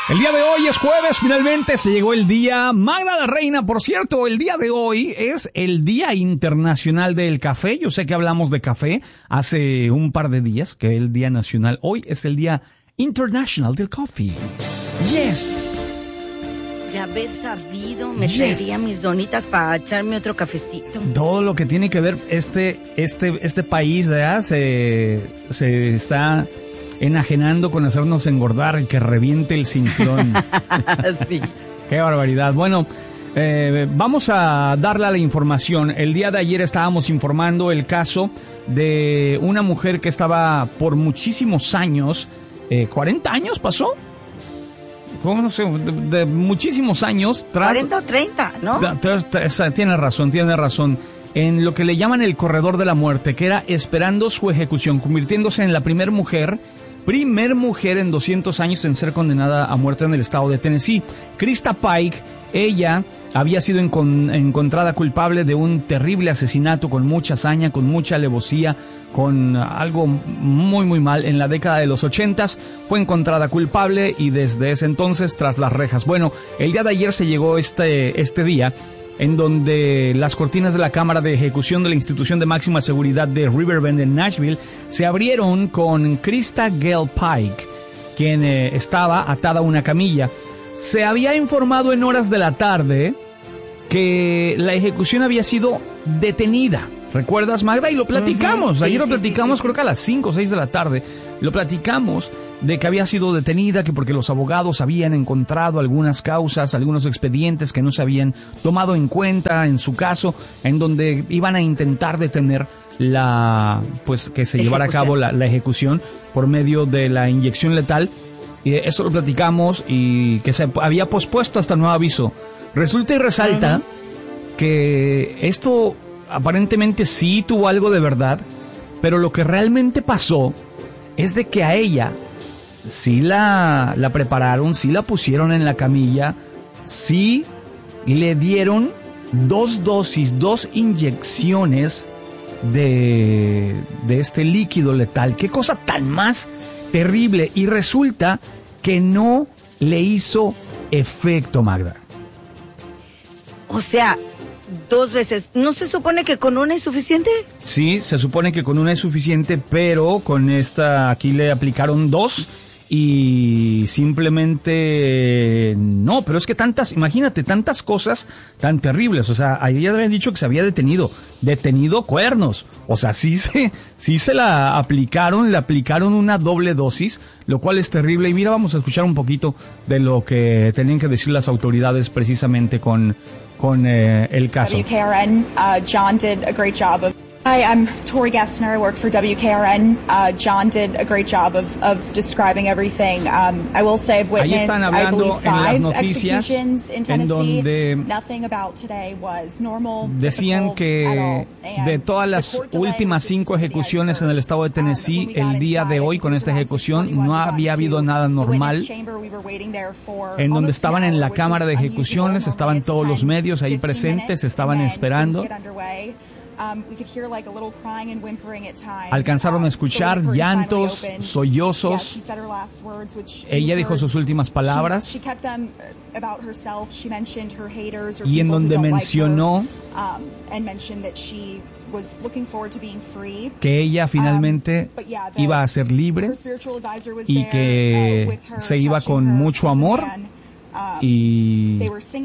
El día de hoy es jueves, finalmente se llegó el día. Magda la Reina, por cierto, el día de hoy es el Día Internacional del Café. Yo sé que hablamos de café hace un par de días, que es el Día Nacional. Hoy es el Día International del Coffee. Yes. De haber sabido, me traería mis donitas para echarme otro cafecito. Todo lo que tiene que ver este país, ¿verdad? Se está enajenando con hacernos engordar y que reviente el cinturón. Sí. Qué barbaridad. Bueno, vamos a darle a la información. El día de ayer estábamos informando el caso de una mujer que estaba por muchísimos años, 40 años pasó. No sé, de muchísimos años. 40 o 30, ¿no? Tiene razón. En lo que le llaman el corredor de la muerte, que era esperando su ejecución, convirtiéndose en la primer mujer en 200 años en ser condenada a muerte en el estado de Tennessee. Krista Pike, ella había sido encontrada culpable de un terrible asesinato con mucha hazaña, con mucha alevosía, con algo muy muy mal. En la década de los 80s fue encontrada culpable y desde ese entonces tras las rejas. Bueno, el día de ayer se llegó este día en donde las cortinas de la cámara de ejecución de la institución de máxima seguridad de Riverbend en Nashville se abrieron con Krista Gale Pike, quien estaba atada a una camilla. Se había informado en horas de la tarde que la ejecución había sido detenida. ¿Recuerdas, Magda? Y lo platicamos. Ayer lo platicamos, creo que a las 5 o 6 de la tarde. Lo platicamos de que había sido detenida, que porque los abogados habían encontrado algunas causas, algunos expedientes que no se habían tomado en cuenta en su caso, en donde iban a intentar detener que se llevara a cabo la ejecución por medio de la inyección letal. Y eso lo platicamos y que se había pospuesto hasta nuevo aviso. Resulta y resalta que esto aparentemente sí tuvo algo de verdad, pero lo que realmente pasó es de que a ella sí la prepararon, sí la pusieron en la camilla, sí le dieron 2 dosis, 2 inyecciones de este líquido letal. Qué cosa tan más terrible. Y resulta que no le hizo efecto, Magda. O sea, 2 veces. ¿No se supone que con una es suficiente? Sí, se supone que con una es suficiente, pero con esta aquí le aplicaron 2 y simplemente no. Pero es que imagínate, tantas cosas tan terribles. O sea, ahí ya habían dicho que se había detenido cuernos. O sea, sí se la aplicaron, le aplicaron una doble dosis, lo cual es terrible. Y mira, vamos a escuchar un poquito de lo que tenían que decir las autoridades precisamente con el caso. WKRN, John did a great job of... Hi, I'm Tori Gessner. I work for WKRN. John did a great job of describing everything. I will say I've witnessed, ahí están hablando en las noticias en donde nothing about today was normal, decían que de todas las últimas 5 ejecuciones en el estado de Tennessee, el día de hoy con esta ejecución no había habido nada normal. En donde estaban en la cámara de ejecuciones, estaban todos los medios ahí presentes, estaban esperando. Alcanzaron a escuchar llantos, sollozos. Ella dijo sus últimas palabras y en donde mencionó que ella finalmente iba a ser libre y que se iba con mucho amor. Y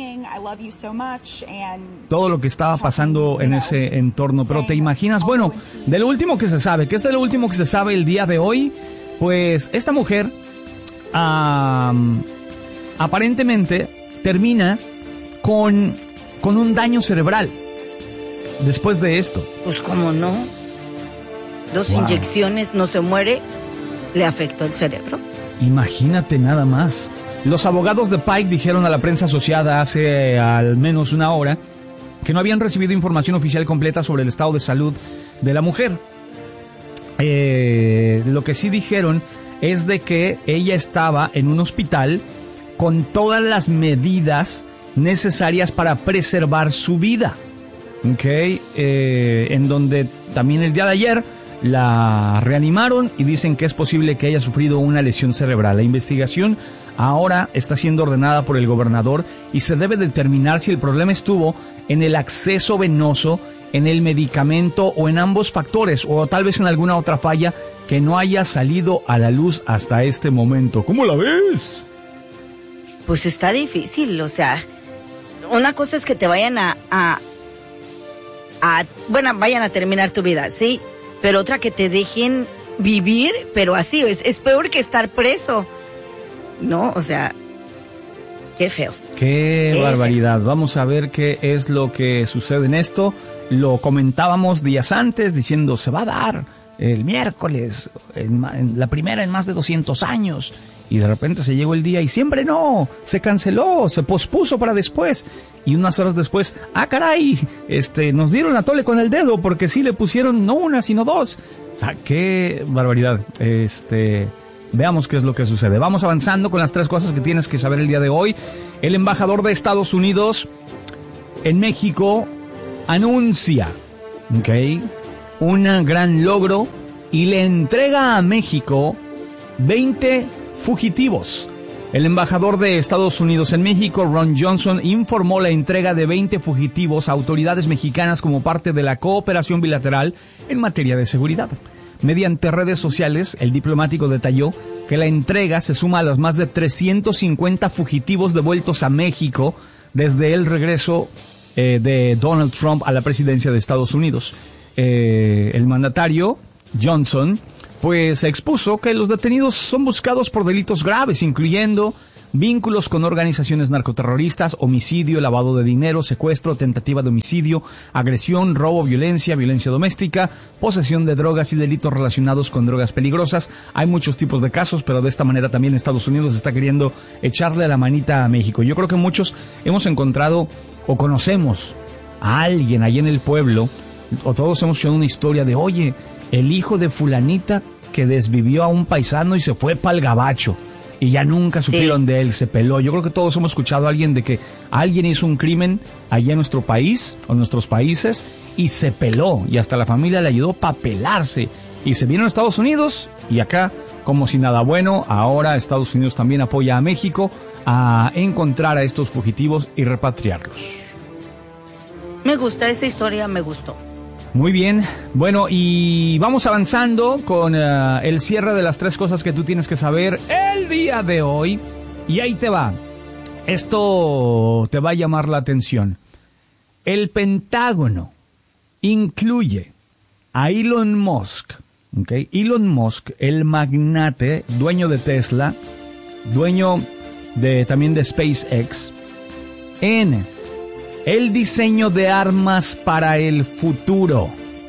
todo lo que estaba pasando en ese entorno. Pero te imaginas, bueno, de lo último que se sabe, que es de lo último que se sabe el día de hoy, pues esta mujer aparentemente termina con un daño cerebral después de esto. Pues cómo no, 2 inyecciones, no se muere, le afectó el cerebro. Imagínate nada más. Los abogados de Pike dijeron a la prensa asociada hace al menos una hora que no habían recibido información oficial completa sobre el estado de salud de la mujer. Lo que sí dijeron es de que ella estaba en un hospital con todas las medidas necesarias para preservar su vida. En donde también el día de ayer la reanimaron y dicen que es posible que haya sufrido una lesión cerebral. La investigación ahora está siendo ordenada por el gobernador y se debe determinar si el problema estuvo en el acceso venoso, en el medicamento o en ambos factores, o tal vez en alguna otra falla que no haya salido a la luz hasta este momento. ¿Cómo la ves? Pues está difícil, o sea, una cosa es que te vayan vayan a terminar tu vida, sí, pero otra que te dejen vivir, pero así, es peor que estar preso, ¿no? O sea, qué feo. Qué barbaridad. Vamos a ver qué es lo que sucede en esto. Lo comentábamos días antes diciendo, se va a dar el miércoles, en la primera en más de 200 años. Y de repente se llegó el día y siempre no, se canceló, se pospuso para después. Y unas horas después, caray, nos dieron a tole con el dedo porque sí le pusieron no una sino dos. O sea, qué barbaridad. Veamos qué es lo que sucede. Vamos avanzando con las 3 cosas que tienes que saber el día de hoy. El embajador de Estados Unidos en México anuncia, un gran logro y le entrega a México 20 fugitivos. El embajador de Estados Unidos en México, Ron Johnson, informó la entrega de 20 fugitivos a autoridades mexicanas como parte de la cooperación bilateral en materia de seguridad. Mediante redes sociales, el diplomático detalló que la entrega se suma a los más de 350 fugitivos devueltos a México desde el regreso de Donald Trump a la presidencia de Estados Unidos. El mandatario, Johnson, pues expuso que los detenidos son buscados por delitos graves, incluyendo vínculos con organizaciones narcoterroristas, homicidio, lavado de dinero, secuestro, tentativa de homicidio, agresión, robo, violencia doméstica, posesión de drogas y delitos relacionados con drogas peligrosas. Hay muchos tipos de casos, pero de esta manera también Estados Unidos está queriendo echarle la manita a México. Yo creo que muchos hemos encontrado o conocemos a alguien ahí en el pueblo, o todos hemos escuchado una historia de, oye, el hijo de fulanita que desvivió a un paisano y se fue pa'l gabacho. Y ya nunca supieron de él, se peló. Yo creo que todos hemos escuchado a alguien de que alguien hizo un crimen allá en nuestro país o en nuestros países y se peló. Y hasta la familia le ayudó para pelarse. Y se vino a Estados Unidos y acá, como si nada bueno, ahora Estados Unidos también apoya a México a encontrar a estos fugitivos y repatriarlos. Me gusta esa historia, me gustó. Muy bien, bueno, y vamos avanzando con el cierre de las 3 cosas que tú tienes que saber el día de hoy. Y ahí te va. Esto te va a llamar la atención. El Pentágono incluye a Elon Musk, Elon Musk, el magnate, dueño de Tesla, dueño también de SpaceX, en el diseño de armas para el futuro.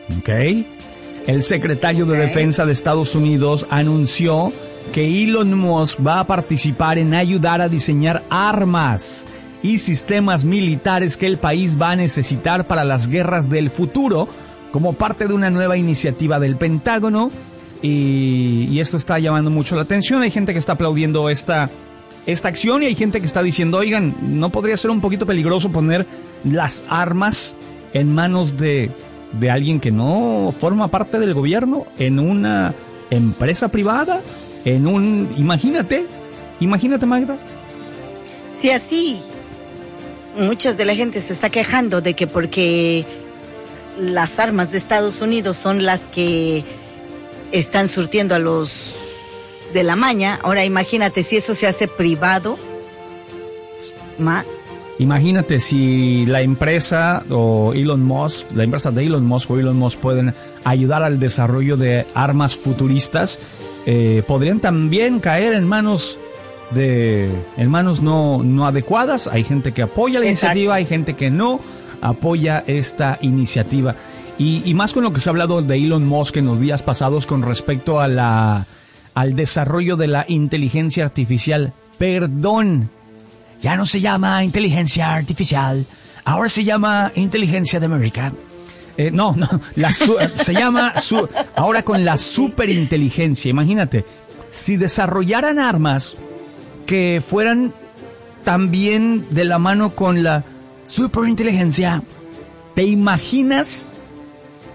El secretario de Defensa de Estados Unidos anunció que Elon Musk va a participar en ayudar a diseñar armas y sistemas militares que el país va a necesitar para las guerras del futuro, como parte de una nueva iniciativa del Pentágono. Y esto está llamando mucho la atención. Hay gente que está aplaudiendo esta acción y hay gente que está diciendo, oigan, ¿no podría ser un poquito peligroso poner las armas en manos de alguien que no forma parte del gobierno, en una empresa privada, imagínate Magda? Si así, muchas de la gente se está quejando de que porque las armas de Estados Unidos son las que están surtiendo a los de la maña, ahora imagínate si eso se hace privado, más. Imagínate si la empresa o Elon Musk, la empresa de Elon Musk o Elon Musk pueden ayudar al desarrollo de armas futuristas, podrían también caer en manos no adecuadas. Hay gente que apoya la iniciativa, hay gente que no apoya esta iniciativa. Y más con lo que se ha hablado de Elon Musk en los días pasados con respecto a al desarrollo de la inteligencia artificial. Perdón, ya no se llama inteligencia artificial, ahora se llama inteligencia de América. Se llama ahora con la superinteligencia. Imagínate, si desarrollaran armas que fueran también de la mano con la superinteligencia, ¿te imaginas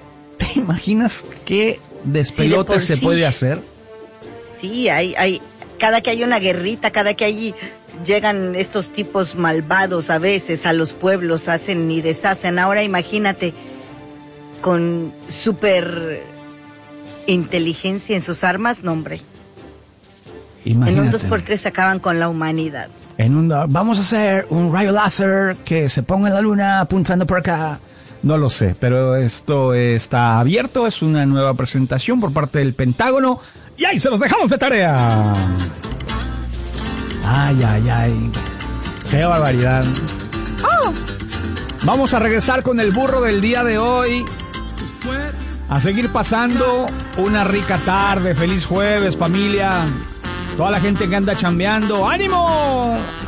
qué despelote se puede hacer? Sí, hay cada que hay una guerrita, cada que hay llegan estos tipos malvados a veces a los pueblos, hacen y deshacen. Ahora imagínate, con súper inteligencia en sus armas, no hombre. Imagínate. En un 2x3 acaban con la humanidad. Vamos a hacer un rayo láser que se ponga en la luna apuntando por acá. No lo sé, pero esto está abierto, es una nueva presentación por parte del Pentágono y ahí se los dejamos de tarea. Ay, qué barbaridad. Vamos a regresar con el burro del día de hoy, a seguir pasando una rica tarde. Feliz jueves, familia, toda la gente que anda chambeando, ¡ánimo!